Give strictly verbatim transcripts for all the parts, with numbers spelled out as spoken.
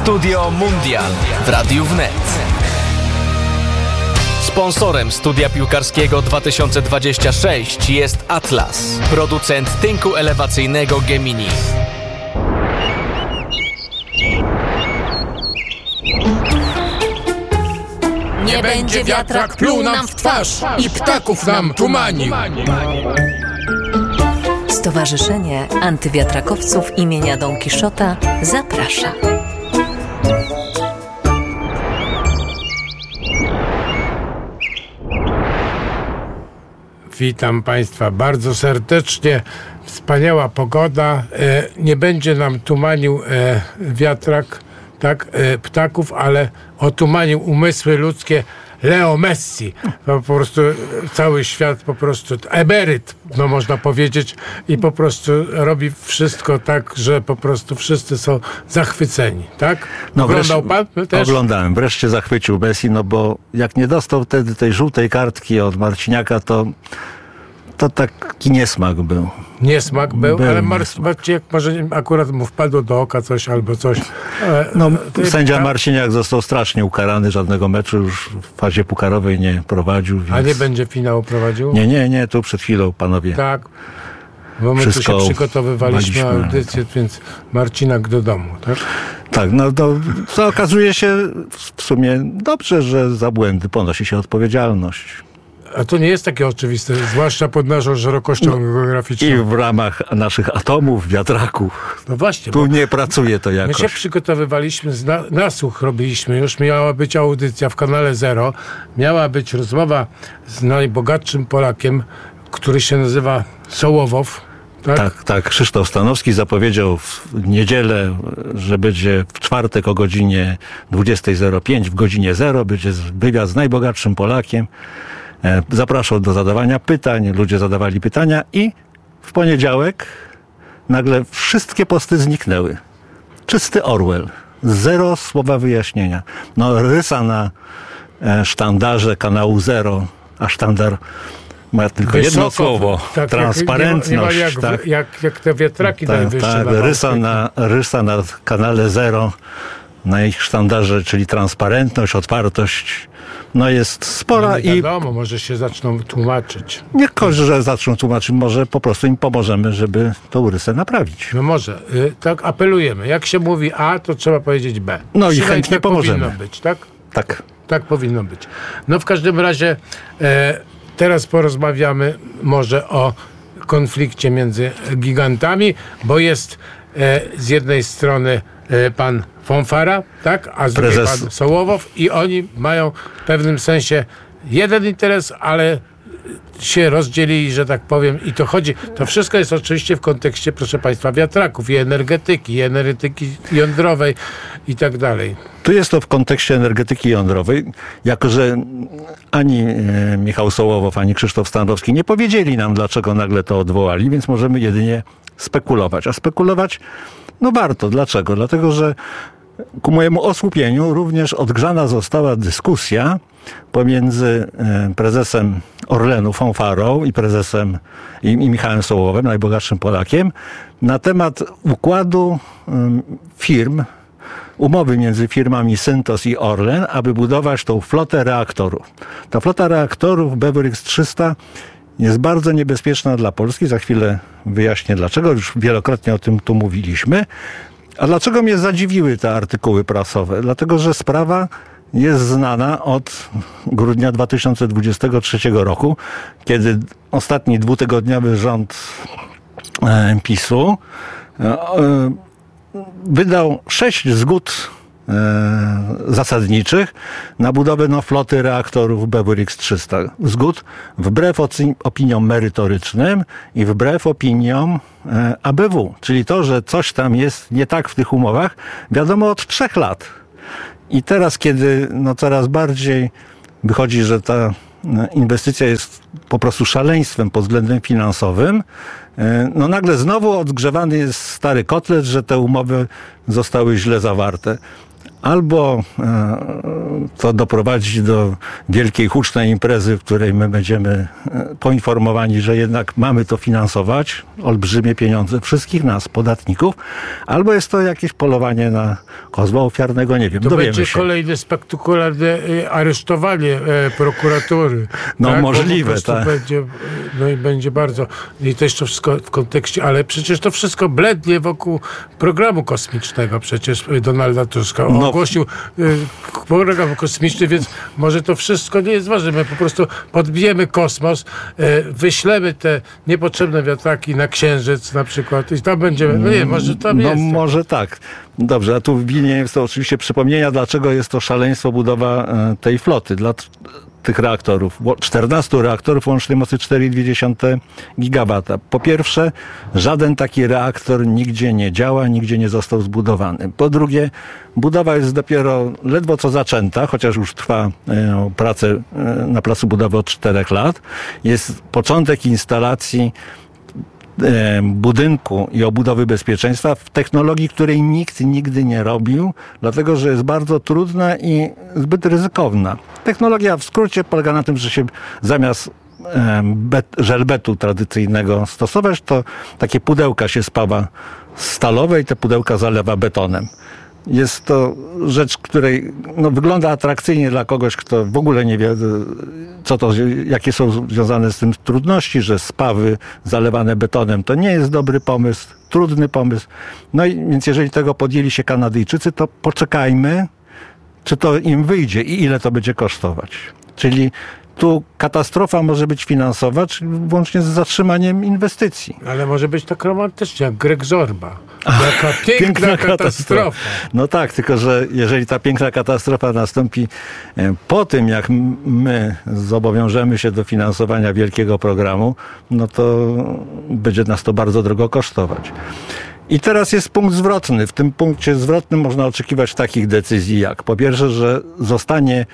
Studio Mundial w Radiu Wnet. Sponsorem studia piłkarskiego dwa tysiące dwudziestego szóstego jest Atlas, producent tynku elewacyjnego Gemini. Nie będzie wiatrak pluł nam w twarz i ptaków nam tumanił. Stowarzyszenie Antywiatrakowców imienia Don Kiszota zaprasza. Witam Państwa bardzo serdecznie. Wspaniała pogoda. E, nie będzie nam tumanił e, wiatrak, tak, e, ptaków, ale otumanił umysły ludzkie Leo Messi. Po prostu cały świat po prostu emeryt, no można powiedzieć, i po prostu robi wszystko tak, że po prostu wszyscy są zachwyceni, tak? No Oglądał wreszcie, pan też? Oglądałem. Wreszcie zachwycił Messi, no bo jak nie dostał wtedy tej żółtej kartki od Marciniaka, to to taki niesmak był. Niesmak był, był ale Mar- niesmak. Marciniak może akurat mu wpadło do oka coś albo coś. E, No, ty- sędzia a- Marciniak został strasznie ukarany, żadnego meczu już w fazie pukarowej nie prowadził. Więc... A nie będzie finału prowadził? Nie, nie, nie, tu przed chwilą panowie. Tak. Bo my Wszystko tu się przygotowywaliśmy na baliśmy. audycję, więc Marcinak do domu, tak? Tak, no to, to okazuje się w sumie dobrze, że za błędy ponosi się odpowiedzialność. A to nie jest takie oczywiste, zwłaszcza pod naszą szerokością No, geograficzną. I w ramach naszych atomów, wiatraków. No właśnie, Tu bo nie pracuje to my jakoś. się przygotowywaliśmy, z na, nasłuch robiliśmy już, miała być audycja w kanale Zero, miała być rozmowa z najbogatszym Polakiem, który się nazywa Sołowow. Tak? Tak, tak. Krzysztof Stanowski zapowiedział w niedzielę, że będzie w czwartek o godzinie dwudziesta zero pięć, w godzinie zero, będzie wywiad z najbogatszym Polakiem. Zapraszał do zadawania pytań, ludzie zadawali pytania i w poniedziałek nagle wszystkie posty zniknęły. Czysty Orwell. Zero słowa wyjaśnienia. No, rysa na sztandarze kanału Zero, a sztandar ma tylko jedno słowo. Tak, transparentność. Nie ma, nie ma jak, tak. jak, jak te wiatraki Tak, najwyższe. tak. na Rysa, Bałtyku. na, rysa na kanale Zero, na ich sztandarze, czyli transparentność, otwartość, no jest spora No nie i wiadomo, może się zaczną tłumaczyć. nie kojarzę, że zaczną tłumaczyć, może po prostu im pomożemy, żeby tą rysę naprawić. No może, y, tak apelujemy. Jak się mówi A, to trzeba powiedzieć B. No i Przynajmniej chętnie tak pomożemy. powinno być, tak? Tak. Tak powinno być. No w każdym razie e, teraz porozmawiamy może o konflikcie między gigantami, bo jest e, z jednej strony e, pan Fonfara, tak, a z drugiej Prezes. pan Sołowow i oni mają w pewnym sensie jeden interes, ale się rozdzielili, że tak powiem, i to chodzi, to wszystko jest oczywiście w kontekście, proszę państwa, wiatraków i energetyki, i energetyki jądrowej i tak dalej. Tu jest to w kontekście energetyki jądrowej, jako że ani e, Michał Sołowow, ani Krzysztof Stanowski nie powiedzieli nam, dlaczego nagle to odwołali, więc możemy jedynie spekulować. A spekulować, no warto. Dlaczego? Dlatego, że ku mojemu osłupieniu również odgrzana została dyskusja pomiędzy e, prezesem Orlenu Fonfarą i prezesem i, i Michałem Sołowem, najbogatszym Polakiem, na temat układu e, firm, umowy między firmami Syntos i Orlen, aby budować tą flotę reaktorów. Ta flota reaktorów Beveridge trzysta jest bardzo niebezpieczna dla Polski. Za chwilę wyjaśnię dlaczego. Już wielokrotnie o tym tu mówiliśmy. A dlaczego mnie zadziwiły te artykuły prasowe? Dlatego, że sprawa jest znana od grudnia dwa tysiące dwudziestego trzeciego roku, kiedy ostatni dwutygodniowy rząd e, PiSu e, e, wydał sześć zgód e, zasadniczych na budowę no, floty reaktorów Beveridge trzysta. Zgód wbrew oci- opiniom merytorycznym i wbrew opiniom e, A B W. Czyli to, że coś tam jest nie tak w tych umowach, wiadomo od trzech lat. I teraz, kiedy no, coraz bardziej wychodzi, że ta inwestycja jest po prostu szaleństwem pod względem finansowym, no nagle znowu odgrzewany jest stary kotlet, że te umowy zostały źle zawarte. albo to doprowadzi do wielkiej, hucznej imprezy, w której my będziemy poinformowani, że jednak mamy to finansować, olbrzymie pieniądze wszystkich nas, podatników, albo jest to jakieś polowanie na kozła ofiarnego, nie wiem, to dowiemy będzie się. kolejne spektakularne aresztowanie e, prokuratury. No tak? możliwe, tak. Będzie, no i będzie bardzo, i to jeszcze wszystko w kontekście, ale przecież to wszystko blednie wokół programu kosmicznego, przecież Donalda Tuska No. ogłosił y, program kosmiczny, więc może to wszystko nie jest ważne. My po prostu podbijemy kosmos, y, wyślemy te niepotrzebne wiatraki na Księżyc na przykład i tam będziemy, no nie, może tam No jest. może tak. Dobrze, a tu winien jest to oczywiście przypomnienia, dlaczego jest to szaleństwo budowa e, tej floty. Dla t- tych reaktorów, czternastu reaktorów łącznej mocy cztery przecinek dwa gigawata. Po pierwsze, żaden taki reaktor nigdzie nie działa, nigdzie nie został zbudowany. Po drugie, budowa jest dopiero ledwo co zaczęta, chociaż już trwa e, pracę e, na placu budowy od czterech lat. Jest początek instalacji budynku i obudowy bezpieczeństwa w technologii, której nikt nigdy nie robił, dlatego że jest bardzo trudna i zbyt ryzykowna. Technologia w skrócie polega na tym, że się zamiast bet, żelbetu tradycyjnego stosować, to takie pudełka się spawa stalowe i te pudełka zalewa betonem. Jest to rzecz, której no, wygląda atrakcyjnie dla kogoś, kto w ogóle nie wie, co to, jakie są związane z tym trudności, że spawy zalewane betonem to nie jest dobry pomysł, trudny pomysł. No i więc jeżeli tego podjęli się Kanadyjczycy, to poczekajmy, czy to im wyjdzie i ile to będzie kosztować. Czyli tu katastrofa może być finansowa, czyli włącznie z zatrzymaniem inwestycji. Ale może być tak romantycznie, jak Greg Zorba. Jaka piękna, piękna katastrofa. katastrofa. No tak, tylko że jeżeli ta piękna katastrofa nastąpi po tym, jak my zobowiążemy się do finansowania wielkiego programu, no to będzie nas to bardzo drogo kosztować. I teraz jest punkt zwrotny. W tym punkcie zwrotnym można oczekiwać takich decyzji jak po pierwsze, że zostanie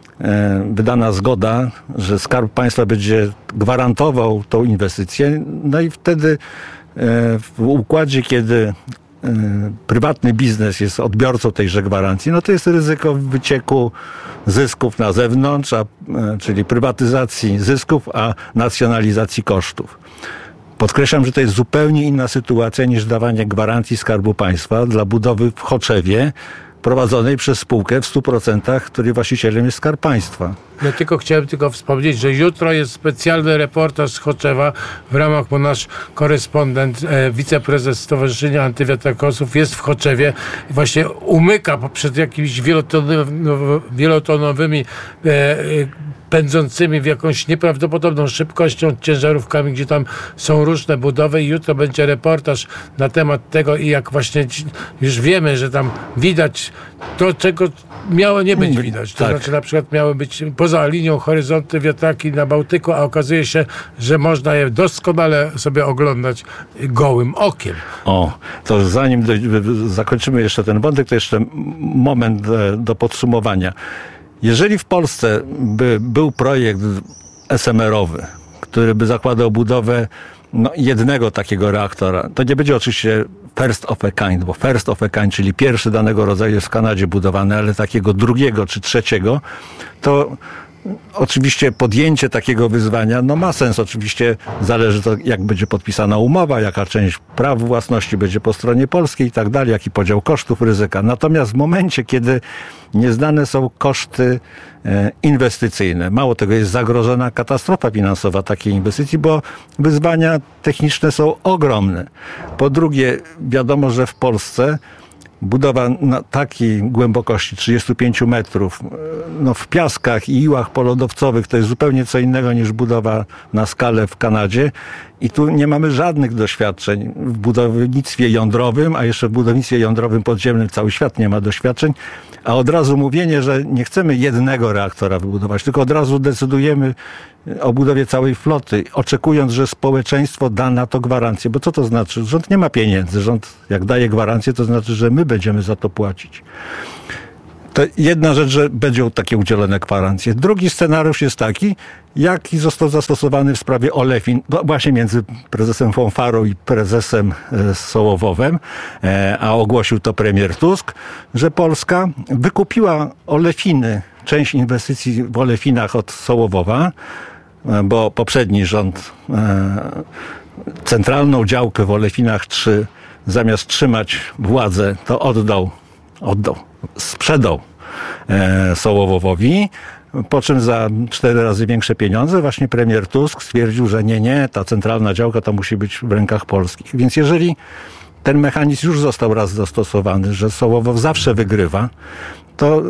wydana zgoda, że Skarb Państwa będzie gwarantował tą inwestycję. No i wtedy w układzie, kiedy prywatny biznes jest odbiorcą tejże gwarancji, no to jest ryzyko wycieku zysków na zewnątrz, a, czyli prywatyzacji zysków, a nacjonalizacji kosztów. Podkreślam, że to jest zupełnie inna sytuacja niż dawanie gwarancji Skarbu Państwa dla budowy w Choczewie, prowadzonej przez spółkę w stu procentach, której właścicielem jest Skarb Państwa. Ja tylko chciałem tylko wspomnieć, że jutro jest specjalny reportaż z Choczewa w ramach, bo nasz korespondent, e, wiceprezes Stowarzyszenia Antywiatrakowców jest w Choczewie i właśnie umyka przed jakimiś wielotonowymi, wielotonowymi e, e, pędzącymi w jakąś nieprawdopodobną szybkością ciężarówkami, gdzie tam są różne budowy i jutro będzie reportaż na temat tego i jak właśnie już wiemy, że tam widać to, czego miało nie być widać. To tak. znaczy na przykład miały być poza linią horyzontu wiatraki na Bałtyku, a okazuje się, że można je doskonale sobie oglądać gołym okiem. O, to zanim do, zakończymy jeszcze ten wątek, to jeszcze moment do podsumowania. Jeżeli w Polsce by był projekt es em erowy, który by zakładał budowę no, jednego takiego reaktora, to nie będzie oczywiście first of a kind, bo first of a kind, czyli pierwszy danego rodzaju jest w Kanadzie budowany, ale takiego drugiego czy trzeciego, to oczywiście podjęcie takiego wyzwania no ma sens. Oczywiście zależy to, jak będzie podpisana umowa, jaka część praw własności będzie po stronie polskiej i tak dalej, jaki podział kosztów, ryzyka. Natomiast w momencie, kiedy nieznane są koszty e, inwestycyjne, mało tego, jest zagrożona katastrofa finansowa takiej inwestycji, bo wyzwania techniczne są ogromne. Po drugie, wiadomo, że w Polsce budowa na takiej głębokości trzydziestu pięciu metrów, no w piaskach i iłach polodowcowych to jest zupełnie co innego niż budowa na skalę w Kanadzie. I tu nie mamy żadnych doświadczeń w budownictwie jądrowym, a jeszcze w budownictwie jądrowym podziemnym cały świat nie ma doświadczeń. A od razu mówienie, że nie chcemy jednego reaktora wybudować, tylko od razu decydujemy o budowie całej floty, oczekując, że społeczeństwo da na to gwarancję. Bo co to znaczy? Rząd nie ma pieniędzy. Rząd jak daje gwarancję, to znaczy, że my będziemy za to płacić. To jedna rzecz, że będą takie udzielone gwarancje. Drugi scenariusz jest taki, jaki został zastosowany w sprawie olefin, właśnie między prezesem Fonfarą i prezesem Sołowowem, a ogłosił to premier Tusk, że Polska wykupiła olefiny, część inwestycji w olefinach od Sołowowa, bo poprzedni rząd centralną działkę w olefinach trzy zamiast trzymać władzę, to oddał, oddał, sprzedał e, Sołowowowi, po czym za cztery razy większe pieniądze właśnie premier Tusk stwierdził, że nie, nie, ta centralna działka to musi być w rękach polskich. Więc jeżeli ten mechanizm już został raz zastosowany, że Sołowow zawsze wygrywa, to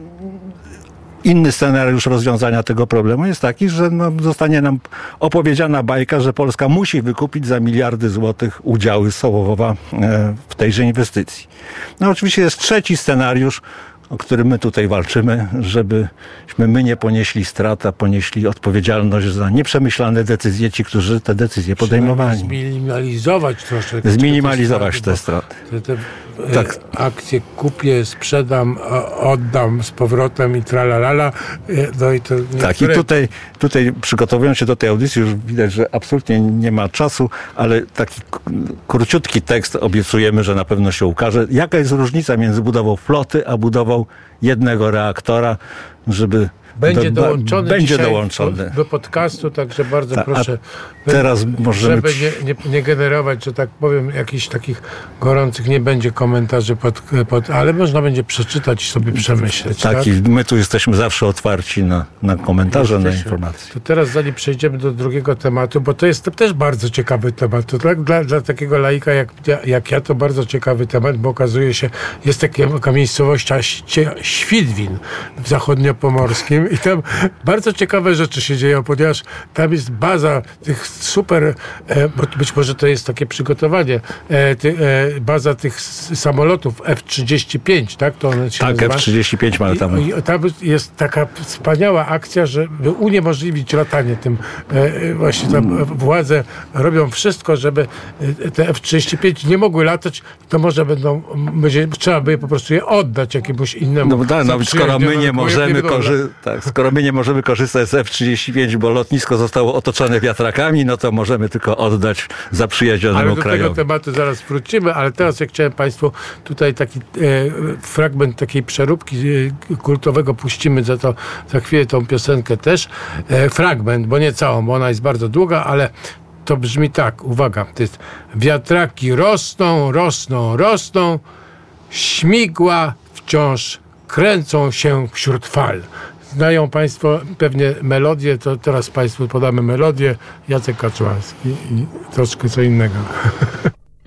inny scenariusz rozwiązania tego problemu jest taki, że no, zostanie nam opowiedziana bajka, że Polska musi wykupić za miliardy złotych udziały Sołowowa w tejże inwestycji. No oczywiście jest trzeci scenariusz, o którym my tutaj walczymy, żebyśmy my nie ponieśli strat, a ponieśli odpowiedzialność za nieprzemyślane decyzje, ci, którzy te decyzje podejmowali. Zminimalizować troszeczkę. Zminimalizować te straty. Te, te tak. Akcje kupię, sprzedam, oddam z powrotem i tralalala. No i to niektóre... Tak, i tutaj, tutaj przygotowując się do tej audycji już widać, że absolutnie nie ma czasu, ale taki króciutki tekst obiecujemy, że na pewno się ukaże. Jaka jest różnica między budową floty, a budową jednego reaktora, żeby Będzie do, dołączony będzie dzisiaj dołączony do podcastu, także bardzo Ta, proszę, teraz możemy... żeby nie, nie, nie generować, że tak powiem, jakichś takich gorących, nie będzie komentarzy, pod, pod, ale można będzie przeczytać i sobie przemyśleć. Tak, tak? I my tu jesteśmy zawsze otwarci na, na komentarze, jesteśmy. na informacje. To teraz zanim przejdziemy do drugiego tematu, bo to jest też bardzo ciekawy temat. To tak dla, dla takiego laika jak, jak ja, to bardzo ciekawy temat, bo okazuje się, jest taka, taka miejscowość Świdwin w zachodniopomorskim i tam bardzo ciekawe rzeczy się dzieją, ponieważ tam jest baza tych super, e, bo być może to jest takie przygotowanie, e, ty, e, baza tych samolotów F trzydzieści pięć, tak? To one się tak, nazywa. F trzydzieści pięć mamy tam. I, i tam jest taka wspaniała akcja, żeby uniemożliwić latanie tym. E, właśnie tam władze robią wszystko, żeby te F trzydzieści pięć nie mogły latać, to może będą, będzie, trzeba by je po prostu je oddać jakiemuś innemu. No, da, no skoro my nie możemy korzystać, tak, skoro my nie możemy korzystać z F trzydzieści pięć, bo lotnisko zostało otoczone wiatrakami, no to możemy tylko oddać zaprzyjaźnionemu krajowi. Ale do krajowi. tego tematu zaraz wrócimy, ale teraz ja chciałem Państwu tutaj taki e, fragment takiej przeróbki e, kultowego puścimy, za to za chwilę tą piosenkę też. E, fragment, bo nie całą, bo ona jest bardzo długa, ale to brzmi tak, uwaga, to jest: wiatraki rosną, rosną, rosną, śmigła wciąż kręcą się wśród fal. Znają Państwo pewnie melodię, to teraz Państwu podamy melodię. Jacek Kaczmarski i troszkę co innego.